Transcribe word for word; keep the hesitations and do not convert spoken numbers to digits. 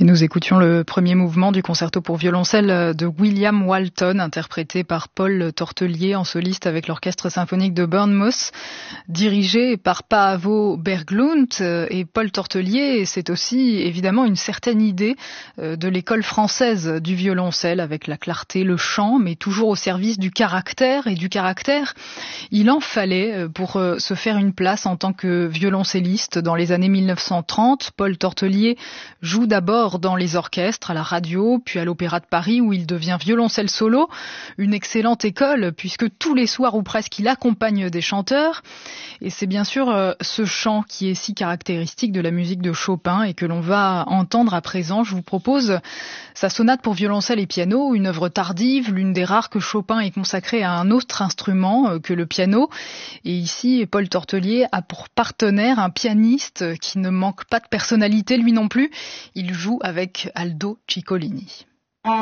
Et nous écoutions le premier mouvement du concerto pour violoncelle de William Walton, interprété par Paul Tortelier en soliste avec l'orchestre symphonique de Bournemouth, dirigé par Paavo Berglund. Et Paul Tortelier, c'est aussi évidemment une certaine idée de l'école française du violoncelle, avec la clarté, le chant, mais toujours au service du caractère. Et du caractère, il en fallait pour se faire une place en tant que violoncelliste dans les années mille neuf cent trente. Paul Tortelier joue d'abord dans les orchestres, à la radio, puis à l'Opéra de Paris où il devient violoncelle solo. Une excellente école puisque tous les soirs ou presque il accompagne des chanteurs. Et c'est bien sûr euh, ce chant qui est si caractéristique de la musique de Chopin et que l'on va entendre à présent. Je vous propose sa sonate pour violoncelle et piano, une œuvre tardive, l'une des rares que Chopin ait consacrée à un autre instrument euh, que le piano. Et ici, Paul Tortelier a pour partenaire un pianiste qui ne manque pas de personnalité lui non plus. Il joue avec Aldo Ciccolini.